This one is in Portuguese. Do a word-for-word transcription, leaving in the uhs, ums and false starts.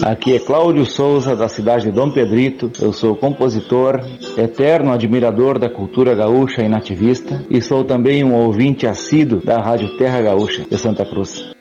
Aqui é Cláudio Souza, da cidade de Dom Pedrito. Eu sou compositor, eterno admirador da cultura gaúcha e nativista, e sou também um ouvinte assíduo da Rádio Terra Gaúcha de Santa Cruz.